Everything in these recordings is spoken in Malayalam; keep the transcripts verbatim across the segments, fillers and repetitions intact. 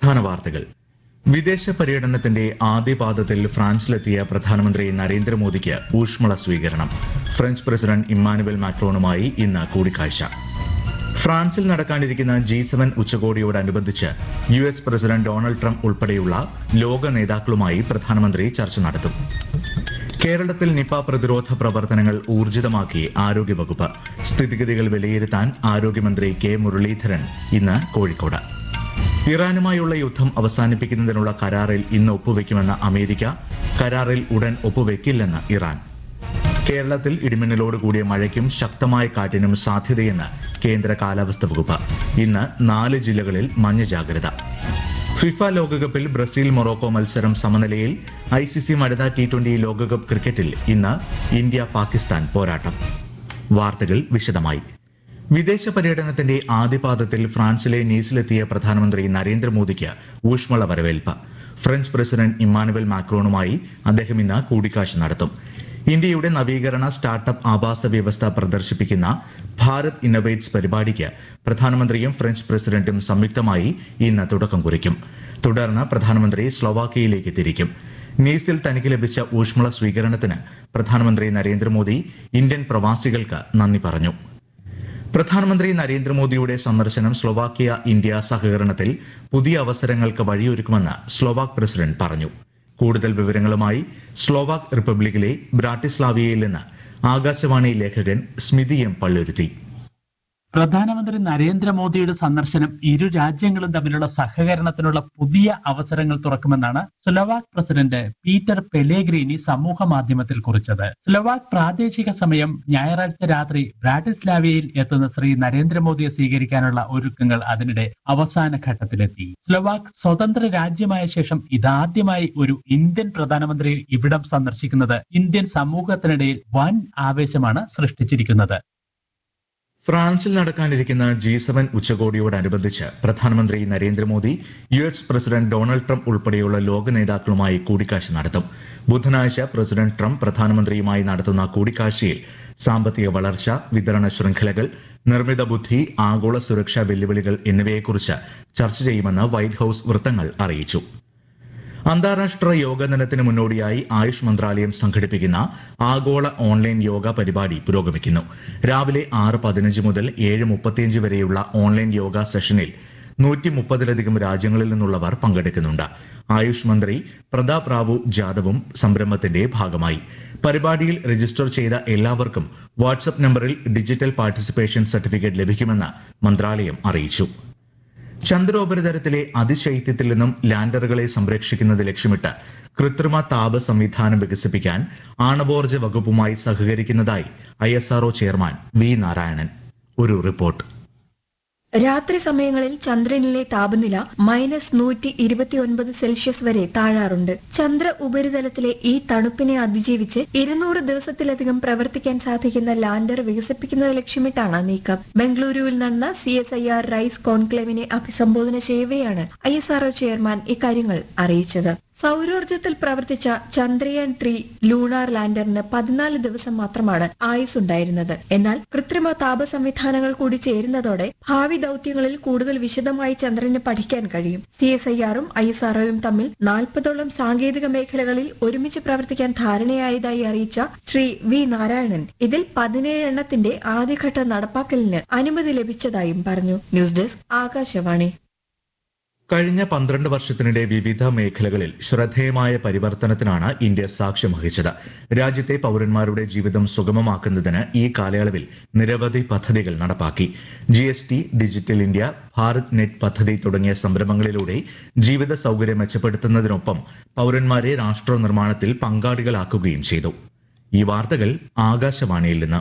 പ്രധാന വാർത്തകൾ. വിദേശ പര്യടനത്തിന്റെ ആദ്യപാദത്തിൽ ഫ്രാൻസിലെത്തിയ പ്രധാനമന്ത്രി നരേന്ദ്രമോദിക്ക് ഊഷ്മള സ്വീകരണം. ഫ്രഞ്ച് പ്രസിഡന്റ് ഇമ്മാനുവൽ മാക്രോണുമായി ഇന്ന് കൂടിക്കാഴ്ച. ഫ്രാൻസിൽ നടക്കാനിരിക്കുന്ന G seven ഉച്ചകോടിയോടനുബന്ധിച്ച് U S president Donald Trump ഉൾപ്പെടെയുള്ള ലോക നേതാക്കളുമായി പ്രധാനമന്ത്രി ചർച്ച നടത്തും. കേരളത്തിൽ നിപ പ്രതിരോധ പ്രവർത്തനങ്ങൾ ഊർജിതമാക്കി ആരോഗ്യവകുപ്പ്. സ്ഥിതിഗതികൾ വിലയിരുത്താൻ ആരോഗ്യമന്ത്രി കെ മുരളീധരൻ ഇന്ന് കോഴിക്കോട്. ഇറാനുമായുള്ള യുദ്ധം അവസാനിപ്പിക്കുന്നതിനുള്ള കരാറിൽ ഇന്ന് ഒപ്പുവെക്കുമെന്ന് അമേരിക്ക. കരാറിൽ ഉടൻ ഒപ്പുവെക്കില്ലെന്ന് ഇറാൻ. കേരളത്തിൽ ഇടിമിന്നലോട് കൂടിയ മഴയ്ക്കും ശക്തമായ കാറ്റിനും സാധ്യതയെന്ന് കേന്ദ്ര കാലാവസ്ഥാ വകുപ്പ്. ഇന്ന് നാല് ജില്ലകളിൽ മഞ്ഞ ജാഗ്രത. ഫിഫ ലോകകപ്പിൽ ബ്രസീൽ മൊറോക്കോ മത്സരം സമനിലയിൽ. ഐസിസി വനിതാ ടി ട്വന്റി ലോകകപ്പ് ക്രിക്കറ്റിൽ ഇന്ന് ഇന്ത്യ പാകിസ്ഥാൻ പോരാട്ടം. വാർത്തകൾ വിശദമായി. വിദേശ പര്യടനത്തിന്റെ ആദ്യപാദത്തിൽ ഫ്രാൻസിലെ നീസിലെത്തിയ പ്രധാനമന്ത്രി നരേന്ദ്രമോദിക്ക് ഊഷ്മള വരവേൽപ്പ്. ഫ്രഞ്ച് പ്രസിഡന്റ് ഇമ്മാനുവൽ മാക്രോണുമായി അദ്ദേഹം ഇന്ന് കൂടിക്കാഴ്ച നടത്തും. ഇന്ത്യയുടെ നവീകരണ സ്റ്റാർട്ടപ്പ് ആവാസ വ്യവസ്ഥ പ്രദർശിപ്പിക്കുന്ന ഭാരത് ഇന്നൊവേറ്റ്സ് പരിപാടിക്ക് പ്രധാനമന്ത്രിയും ഫ്രഞ്ച് പ്രസിഡന്റും സംയുക്തമായി ഇന്ന് തുടക്കം കുറിക്കും. തുടർന്ന് പ്രധാനമന്ത്രി സ്ലോവാക്കിയയിലേക്ക് തിരിക്കും. നീസിൽ തനിക്ക് ലഭിച്ച ഊഷ്മള സ്വീകരണത്തിന് പ്രധാനമന്ത്രി നരേന്ദ്രമോദി ഇന്ത്യൻ പ്രവാസികൾക്ക് നന്ദി പറഞ്ഞു. പ്രധാനമന്ത്രി നരേന്ദ്രമോദിയുടെ സന്ദർശനം സ്ലോവാക്കിയ ഇന്ത്യ സഹകരണത്തിൽ പുതിയ അവസരങ്ങൾക്ക് വഴിയൊരുക്കുമെന്ന് സ്ലോവാക് പ്രസിഡന്റ് പറഞ്ഞു. കൂടുതൽ വിവരങ്ങളുമായി സ്ലോവാക് റിപ്പബ്ലിക്കിലെ ബ്രാട്ടിസ്ലാവിയയിൽ നിന്ന് ആകാശവാണി ലേഖകൻ സ്മിതി എം പള്ളുരുത്തി. പ്രധാനമന്ത്രി നരേന്ദ്രമോദിയുടെ സന്ദർശനം ഇരു രാജ്യങ്ങളും തമ്മിലുള്ള സഹകരണത്തിനുള്ള പുതിയ അവസരങ്ങൾ തുറക്കുമെന്നാണ് സ്ലോവാക് പ്രസിഡന്റ് പീറ്റർ പെലേഗ്രീനി സമൂഹ മാധ്യമത്തിൽ കുറിച്ചത്. സ്ലോവാക് പ്രാദേശിക സമയം ഞായറാഴ്ച രാത്രി ബ്രാട്ടിസ്ലാവിയയിൽ എത്തുന്ന ശ്രീ നരേന്ദ്രമോദിയെ സ്വീകരിക്കാനുള്ള ഒരുക്കങ്ങൾ അതിനിടെ അവസാന ഘട്ടത്തിലെത്തി. സ്ലോവാക് സ്വതന്ത്ര രാജ്യമായ ശേഷം ഇതാദ്യമായി ഒരു ഇന്ത്യൻ പ്രധാനമന്ത്രി ഇവിടം സന്ദർശിക്കുന്നത് ഇന്ത്യൻ സമൂഹത്തിനിടയിൽ വൻ ആവേശമാണ് സൃഷ്ടിച്ചിരിക്കുന്നത്. ഫ്രാൻസിൽ നടക്കാനിരിക്കുന്ന ജി സെവൻ ഉച്ചകോടിയോടനുബന്ധിച്ച് പ്രധാനമന്ത്രി Narendra Modi U S president Donald Trump ഉൾപ്പെടെയുള്ള ലോക നേതാക്കളുമായി കൂടിക്കാഴ്ച നടത്തും. ബുധനാഴ്ച പ്രസിഡന്റ് ട്രംപ് പ്രധാനമന്ത്രിയുമായി നടത്തുന്ന കൂടിക്കാഴ്ചയിൽ സാമ്പത്തിക വളർച്ച, വിതരണ ശൃംഖലകൾ, നിർമ്മിത ബുദ്ധി, ആഗോള സുരക്ഷാ വെല്ലുവിളികൾ എന്നിവയെക്കുറിച്ച് ചർച്ച ചെയ്യുമെന്ന് വൈറ്റ് ഹൌസ് വൃത്തങ്ങൾ അറിയിച്ചു. അന്താരാഷ്ട്ര യോഗ ദിനത്തിന് മുന്നോടിയായി ആയുഷ് മന്ത്രാലയം സംഘടിപ്പിക്കുന്ന ആഗോള ഓൺലൈൻ യോഗ പരിപാടി പുരോഗമിക്കുന്നു. രാവിലെ ആറ് പതിനഞ്ച് മുതൽ ഏഴ് മുപ്പത്തിയഞ്ച് വരെയുള്ള ഓൺലൈൻ യോഗ സെഷനിൽ നൂറ്റി മുപ്പതിലധികം രാജ്യങ്ങളിൽ നിന്നുള്ളവർ പങ്കെടുക്കുന്നുണ്ട്. ആയുഷ് മന്ത്രി പ്രതാപ് റാവു ജാദവും സംരംഭത്തിന്റെ ഭാഗമായി. പരിപാടിയിൽ രജിസ്റ്റർ ചെയ്ത എല്ലാവർക്കും വാട്സ്ആപ്പ് നമ്പറിൽ ഡിജിറ്റൽ പാർട്ടിസിപ്പേഷൻ സർട്ടിഫിക്കറ്റ് ലഭിക്കുമെന്ന് മന്ത്രാലയം അറിയിച്ചു. ചന്ദ്രോപരിതലത്തിലെ അതിശൈത്യത്തിൽ നിന്നും ലാൻഡറുകളെ സംരക്ഷിക്കുന്നത് ലക്ഷ്യമിട്ട് കൃത്രിമ താപ സംവിധാനം വികസിപ്പിക്കാൻ ആണവോർജ്ജ വകുപ്പുമായി സഹകരിക്കുന്നതായി I S R O chairman V Narayanan. ഒരു റിപ്പോർട്ട്. രാത്രി സമയങ്ങളിൽ ചന്ദ്രനിലെ താപനില മൈനസ് നൂറ്റി ഇരുപത്തിയൊൻപത് സെൽഷ്യസ് വരെ താഴാറുണ്ട്. ചന്ദ്ര ഉപരിതലത്തിലെ ഈ തണുപ്പിനെ അതിജീവിച്ച് ഇരുന്നൂറ് ദിവസത്തിലധികം പ്രവർത്തിക്കാൻ സാധിക്കുന്ന ലാൻഡർ വികസിപ്പിക്കുന്നത് ലക്ഷ്യമിട്ടാണ് നീക്കം. ബംഗളൂരുവിൽ നടന്ന C S I R rice കോൺക്ലേവിനെ അഭിസംബോധന ചെയ്യവെയാണ് I S R O chairman ഇക്കാര്യങ്ങൾ അറിയിച്ചത്. സൌരോർജ്ജത്തിൽ പ്രവർത്തിച്ച ചന്ദ്രയാൻ ത്രീ ലൂണാർ ലാൻഡറിന് പതിനാല് ദിവസം മാത്രമാണ് ആയുസ് ഉണ്ടായിരുന്നത്. എന്നാൽ കൃത്രിമ താപ സംവിധാനങ്ങൾ കൂടി ചേരുന്നതോടെ ഭാവി ദൌത്യങ്ങളിൽ കൂടുതൽ വിശദമായി ചന്ദ്രന് പഠിക്കാൻ കഴിയും. സി എസ് ഐ ആറും ഐ എസ് ആർ ഒയും തമ്മിൽ നാൽപ്പതോളം സാങ്കേതിക മേഖലകളിൽ ഒരുമിച്ച് പ്രവർത്തിക്കാൻ ധാരണയായതായി അറിയിച്ച ശ്രീ വി നാരായണൻ ഇതിൽ പതിനേഴ് എണ്ണത്തിന്റെ ആദ്യഘട്ട നടപ്പാക്കലിന് അനുമതി ലഭിച്ചതായും പറഞ്ഞു. News desk Akashvani. കഴിഞ്ഞ പന്ത്രണ്ട് വർഷത്തിനിടെ വിവിധ മേഖലകളിൽ ശ്രദ്ധേയമായ പരിവർത്തനത്തിനാണ് ഇന്ത്യ സാക്ഷ്യം വഹിച്ചത്. രാജ്യത്തെ പൌരന്മാരുടെ ജീവിതം സുഗമമാക്കുന്നതിന് ഈ കാലയളവിൽ നിരവധി പദ്ധതികൾ നടപ്പാക്കി. G S T, digital India, Bharat net പദ്ധതി തുടങ്ങിയ സംരംഭങ്ങളിലൂടെ ജീവിത സൌകര്യം മെച്ചപ്പെടുത്തുന്നതിനൊപ്പം പൌരന്മാരെ രാഷ്ട്ര നിർമ്മാണത്തിൽ പങ്കാളികളാക്കുകയും ചെയ്തു. ഈ വാർത്തകൾ ആകാശവാണിയിൽ നിന്ന്.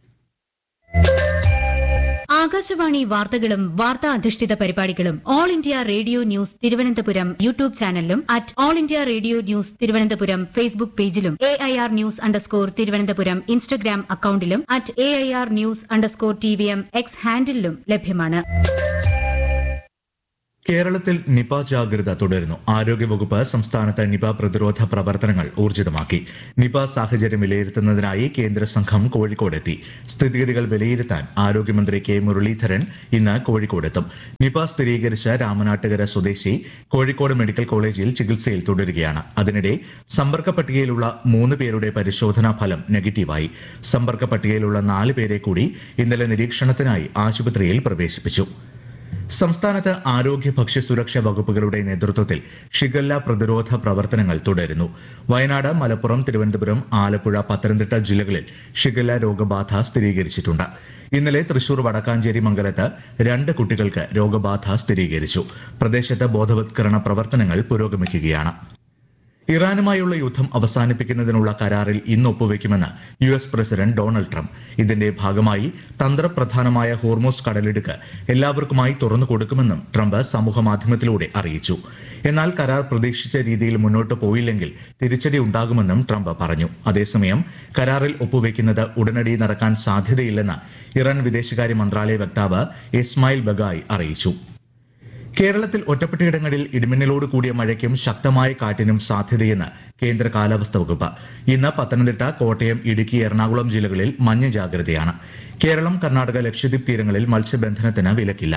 ആകാശവാണി വാർത്തകളും വാർത്താ അധിഷ്ഠിത പരിപാടികളും all India radio news Thiruvananthapuram YouTube ചാനലിലും at all India radio news Thiruvananthapuram Facebook പേജിലും A I R news underscore Thiruvananthapuram Instagram അക്കൌണ്ടിലും at A I R news underscore T V M X ഹാൻഡിലും ലഭ്യമാണ്. കേരളത്തിൽ നിപ ജാഗ്രത തുടരുന്നു. ആരോഗ്യവകുപ്പ് സംസ്ഥാനത്ത് നിപ പ്രതിരോധ പ്രവർത്തനങ്ങൾ ഊർജിതമാക്കി. നിപ സാഹചര്യം വിലയിരുത്തുന്നതിനായി കേന്ദ്ര സംഘം കോഴിക്കോടെത്തി. സ്ഥിതിഗതികൾ വിലയിരുത്താൻ ആരോഗ്യമന്ത്രി കെ മുരളീധരൻ ഇന്ന് കോഴിക്കോടെത്തും. നിപ സ്ഥിരീകരിച്ച രാമനാട്ടുകര സ്വദേശി കോഴിക്കോട് മെഡിക്കൽ കോളേജിൽ ചികിത്സയിൽ തുടരുകയാണ്. അതിനിടെ സമ്പർക്ക പട്ടികയിലുള്ള മൂന്ന് പേരുടെ പരിശോധനാ ഫലം നെഗറ്റീവായി. സമ്പർക്ക പട്ടികയിലുള്ള നാല് പേരെ കൂടി ഇന്നലെ നിരീക്ഷണത്തിനായി ആശുപത്രിയിൽ പ്രവേശിപ്പിച്ചു. സംസ്ഥാനത്ത് ആരോഗ്യ ഭക്ഷ്യസുരക്ഷാ വകുപ്പുകളുടെ നേതൃത്വത്തിൽ ഷിഗല്ല പ്രതിരോധ പ്രവർത്തനങ്ങൾ തുടരുന്നു. വയനാട്, മലപ്പുറം, തിരുവനന്തപുരം, ആലപ്പുഴ, പത്തനംതിട്ട ജില്ലകളിൽ ഷിഗല്ല രോഗബാധ സ്ഥിരീകരിച്ചിട്ടുണ്ട്. ഇന്നലെ തൃശൂർ വടക്കാഞ്ചേരി മംഗലത്ത് രണ്ട് കുട്ടികൾക്ക് രോഗബാധ സ്ഥിരീകരിച്ചു. പ്രദേശത്ത് ബോധവത്കരണ പ്രവർത്തനങ്ങൾ പുരോഗമിക്കുകയാണ്. ഇറാനുമായുള്ള യുദ്ധം അവസാനിപ്പിക്കുന്നതിനുള്ള കരാറിൽ ഇന്ന് ഒപ്പുവെക്കുമെന്ന് U S president Donald Trump. ഇതിന്റെ ഭാഗമായി തന്ത്രപ്രധാനമായ ഹോർമോസ് കടലിടുക്ക് എല്ലാവർക്കുമായി തുറന്നു കൊടുക്കുമെന്നും ട്രംപ് സമൂഹമാധ്യമത്തിലൂടെ അറിയിച്ചു. എന്നാൽ കരാർ പ്രതീക്ഷിച്ച രീതിയിൽ മുന്നോട്ട് പോയില്ലെങ്കിൽ തിരിച്ചടി ഉണ്ടാകുമെന്നും ട്രംപ് പറഞ്ഞു. അതേസമയം കരാറിൽ ഒപ്പുവെക്കുന്നത് ഉടനടി നടക്കാൻ സാധ്യതയില്ലെന്ന് ഇറാൻ വിദേശകാര്യ മന്ത്രാലയ വക്താവ് ഇസ്മായിൽ ബഗായി അറിയിച്ചു. കേരളത്തിൽ ഒറ്റപ്പെട്ടയിടങ്ങളിൽ ഇടിമിന്നലോട് കൂടിയ മഴയ്ക്കും ശക്തമായ കാറ്റിനും സാധ്യതയെന്ന് കേന്ദ്ര കാലാവസ്ഥാ വകുപ്പ്. ഇന്ന് പത്തനംതിട്ട, കോട്ടയം, ഇടുക്കി, എറണാകുളം ജില്ലകളിൽ മഞ്ഞ ജാഗ്രതയാണ്. കേരളം, കർണാടക, ലക്ഷദ്വീപ് തീരങ്ങളിൽ മത്സ്യബന്ധനത്തിന് വിലക്കില്ല.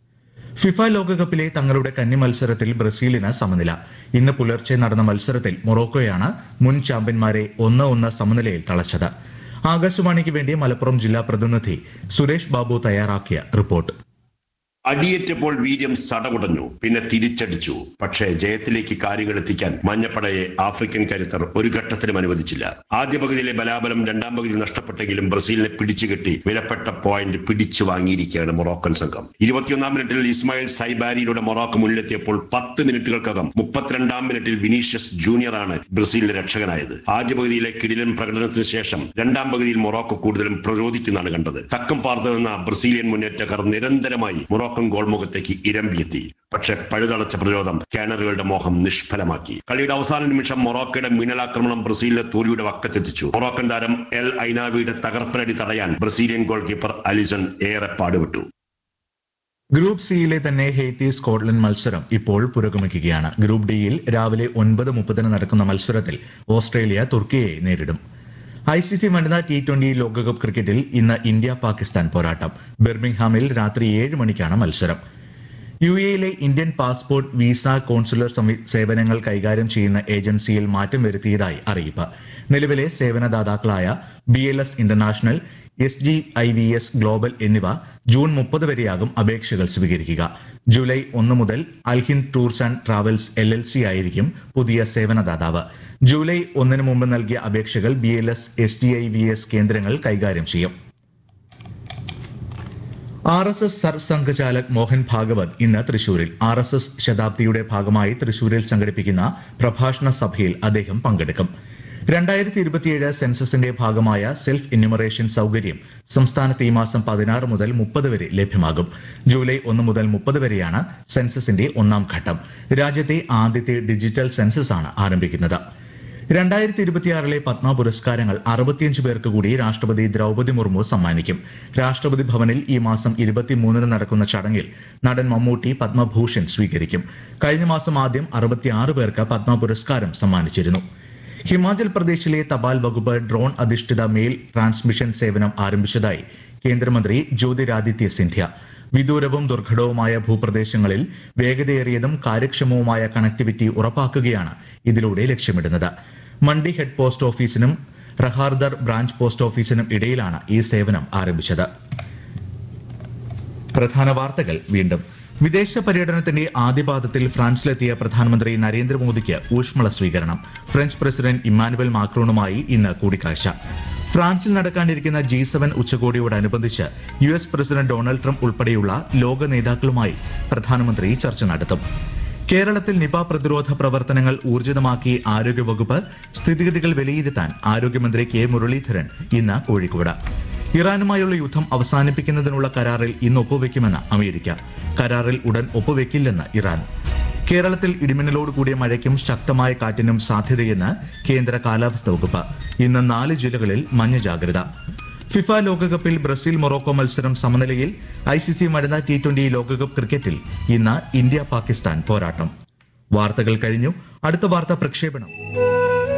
ഫിഫ ലോകകപ്പിലെ തങ്ങളുടെ കന്നി മത്സരത്തിൽ ബ്രസീലിന് സമനില. ഇന്ന് പുലർച്ചെ നടന്ന മത്സരത്തിൽ മൊറോക്കോയാണ് മുൻ ചാമ്പ്യന്മാരെ ഒന്ന് ഒന്ന് സമനിലയിൽ തളച്ചത്. ആകാശവാണിക്ക് വേണ്ടി മലപ്പുറം ജില്ലാ പ്രതിനിധി സുരേഷ് ബാബു തയ്യാറാക്കിയ റിപ്പോർട്ട്. അടിയേറ്റപ്പോൾ വീര്യം സടകുടഞ്ഞു, പിന്നെ തിരിച്ചടിച്ചു. പക്ഷേ ജയത്തിലേക്ക് കാര്യങ്ങൾ എത്തിക്കാൻ മഞ്ഞപ്പടയെ ആഫ്രിക്കൻ കരുത്തർ ഒരു ഘട്ടത്തിലും അനുവദിച്ചില്ല. ആദ്യ പകുതിയിലെ ബലാബലം രണ്ടാം പകുതിയിൽ നഷ്ടപ്പെട്ടെങ്കിലും ബ്രസീലിനെ പിടിച്ചുകെട്ടി വിലപ്പെട്ട പോയിന്റ് പിടിച്ചു വാങ്ങിയിരിക്കുകയാണ് മൊറോക്കൻ സംഘം. ഇരുപത്തിയൊന്നാം മിനിറ്റിൽ ഇസ്മായിൽ സൈബാരിയിലൂടെ മൊറോക്കോ മുന്നിലെത്തിയപ്പോൾ പത്ത് മിനിറ്റുകൾക്കകം മുപ്പത്തിരണ്ടാം മിനിറ്റിൽ വിനീഷ്യസ് ജൂനിയറാണ് ബ്രസീലിന്റെ രക്ഷകനായത്. ആദ്യ പകുതിയിലെ കിടിലൻ പ്രകടനത്തിന് ശേഷം രണ്ടാം പകുതിയിൽ മൊറോക്കോ കൂടുതലും പ്രതിരോധിക്കുന്നതാണ് കണ്ടത്. തക്കം പാർത്ത് നിന്ന ബ്രസീലിയൻ മുന്നേറ്റക്കാർ നിരന്തരമായി മൊറോക്കോ ഗോൾമുഖത്തേക്ക് ഇരമ്പിയെത്തി. പക്ഷെ പഴുതടച്ച പ്രതിരോധം കാനറുകളുടെ മോഹം നിഷ്ഫലമാക്കി. കളിയുടെ അവസാന നിമിഷം മൊറോക്കയുടെ മിന്നലാക്രമണം ബ്രസീലിനെ തോൽവിയുടെ വക്കത്തെത്തിച്ചു. മൊറോക്കൻ താരം എൽ ഐനാവിയുടെ തകർപ്പനടി തടയാൻ ബ്രസീലിയൻ ഗോൾ കീപ്പർ അലിസൺ ഏറെ പാടുപെട്ടു. ഗ്രൂപ്പ് സിയിലെ തന്നെ ഹെയ്ത്തി സ്കോട്ട്ലൻഡ് മത്സരം ഇപ്പോൾ പുരോഗമിക്കുകയാണ്. ഗ്രൂപ്പ് ഡിയിൽ രാവിലെ ഒൻപത് മുപ്പതിന് നടക്കുന്ന മത്സരത്തിൽ ഓസ്ട്രേലിയ തുർക്കിയെ നേരിടും. ഐ സി സി വനിതാ ടി ട്വന്റി ലോകകപ്പ് ക്രിക്കറ്റിൽ ഇന്ന് ഇന്ത്യ പാകിസ്ഥാൻ പോരാട്ടം. ബിർമിംഗ്ഹാമിൽ രാത്രി ഏഴ് മണിക്കാണ് മത്സരം. യു എയിലെ ഇന്ത്യൻ പാസ്പോർട്ട്, വിസ, കോൺസുലർ സേവനങ്ങൾ കൈകാര്യം ചെയ്യുന്ന ഏജൻസിയിൽ മാറ്റം വരുത്തിയതായി അറിയിപ്പ്. നിലവിലെ സേവനദാതാക്കളായ B L S international, S G I V S global എന്നിവ ജൂൺ മുപ്പത് വരെയാകും അപേക്ഷകൾ സ്വീകരിക്കുക. ജൂലൈ ഒന്ന് മുതൽ Alhind tours and travels L L C ആയിരിക്കും പുതിയ സേവനദാതാവ്. ജൂലൈ ഒന്നിന് മുമ്പ് നൽകിയ അപേക്ഷകൾ B L S, S G I V S കേന്ദ്രങ്ങൾ കൈകാര്യം ചെയ്യും. R S S Sarsanghchalak Mohan Bhagwat ഇന്ന് തൃശൂരിൽ. ആർ എസ് എസ് ശതാബ്ദിയുടെ ഭാഗമായി തൃശൂരിൽ സംഘടിപ്പിക്കുന്ന പ്രഭാഷണ സഭയിൽ അദ്ദേഹം പങ്കെടുക്കും. രണ്ടായിരത്തി ഇരുപത്തിയേഴ് സെൻസസിന്റെ ഭാഗമായ സെൽഫ് എന്യൂമറേഷൻ സൌകര്യം സംസ്ഥാനത്ത് ഈ മാസം പതിനാറ് മുതൽ മുപ്പത് വരെ ലഭ്യമാകും. ജൂലൈ ഒന്ന് മുതൽ മുപ്പത് വരെയാണ് സെൻസസിന്റെ ഒന്നാം ഘട്ടം. രാജ്യത്തെ ആദ്യത്തെ ഡിജിറ്റൽ സെൻസസാണ് ആരംഭിക്കുന്നത്. രണ്ടായിരത്തി ഇരുപത്തിയാറിലെ പത്മ പുരസ്കാരങ്ങൾ അറുപത്തിയഞ്ച് പേർക്ക് കൂടി രാഷ്ട്രപതി ദ്രൌപദി മുർമു സമ്മാനിക്കും. രാഷ്ട്രപതി ഭവനിൽ ഈ മാസം ഇരുപത്തിമൂന്നിന് നടക്കുന്ന ചടങ്ങിൽ നടൻ മമ്മൂട്ടി പത്മഭൂഷൺ സ്വീകരിക്കും. കഴിഞ്ഞ മാസം ആദ്യം അറുപത്തിയാറ് പേർക്ക് പത്മ പുരസ്കാരം സമ്മാനിച്ചിരുന്നു. ഹിമാചൽ പ്രദേശിലെ തപാൽ വകുപ്പ് ഡ്രോൺ അധിഷ്ഠിത മെയിൽ ട്രാൻസ്മിഷൻ സേവനം ആരംഭിച്ചതായി കേന്ദ്രമന്ത്രി ജ്യോതിരാദിത്യ സിന്ധ്യ. വിദൂരവും ദുർഘടവുമായ ഭൂപ്രദേശങ്ങളിൽ വേഗതയേറിയതും കാര്യക്ഷമവുമായ കണക്ടിവിറ്റി ഉറപ്പാക്കുകയാണ് ഇതിലൂടെ ലക്ഷ്യമിടുന്നത്. മണ്ഡി ഹെഡ് പോസ്റ്റ് ഓഫീസിനും റഹാർദർ ബ്രാഞ്ച് പോസ്റ്റ് ഓഫീസിനും ഇടയിലാണ് ഈ സേവനം ആരംഭിച്ചത്. പ്രധാന വാർത്തകൾ വീണ്ടും. വിദേശ പര്യടനത്തിന്റെ ആദ്യപാദത്തിൽ ഫ്രാൻസിലെത്തിയ പ്രധാനമന്ത്രി നരേന്ദ്രമോദിക്ക് ഊഷ്മള സ്വീകരണം. ഫ്രഞ്ച് പ്രസിഡന്റ് ഇമ്മാനുവൽ മാക്രോണുമായി ഇന്ന് കൂടിക്കാഴ്ച. ഫ്രാൻസിൽ നടക്കാനിരിക്കുന്ന G seven ഉച്ചകോടിയോടനുബന്ധിച്ച് U S president Donald Trump ഉൾപ്പെടെയുള്ള ലോക നേതാക്കളുമായി പ്രധാനമന്ത്രി ചർച്ച നടത്തും. കേരളത്തിൽ നിപ പ്രതിരോധ പ്രവർത്തനങ്ങൾ ഊർജിതമാക്കി ആരോഗ്യവകുപ്പ്. സ്ഥിതിഗതികൾ വിലയിരുത്താൻ ആരോഗ്യമന്ത്രി കെ മുരളീധരൻ ഇന്ന് കോഴിക്കോട്. ഇറാനുമായുള്ള യുദ്ധം അവസാനിപ്പിക്കുന്നതിനുള്ള കരാറിൽ ഇന്ന് ഒപ്പുവെക്കുമെന്ന് അമേരിക്ക. കരാറിൽ ഉടൻ ഒപ്പുവെക്കില്ലെന്ന് ഇറാൻ. കേരളത്തിൽ ഇടിമിന്നലോട് കൂടിയ മഴയ്ക്കും ശക്തമായ കാറ്റിനും സാധ്യതയെന്ന് കേന്ദ്ര കാലാവസ്ഥാ വകുപ്പ്. ഇന്ന് നാല് ജില്ലകളിൽ മഞ്ഞ ജാഗ്രത. ഫിഫ ലോകകപ്പിൽ ബ്രസീൽ മൊറോക്കോ മത്സരം സമനിലയിൽ. ഐസിസി വനിതാ ടി ട്വന്റി ലോകകപ്പ് ക്രിക്കറ്റിൽ ഇന്ന് ഇന്ത്യ പാകിസ്ഥാൻ പോരാട്ടം. വാർത്തകൾ കഴിഞ്ഞു. അടുത്ത വാർത്താ പ്രക്ഷേപണം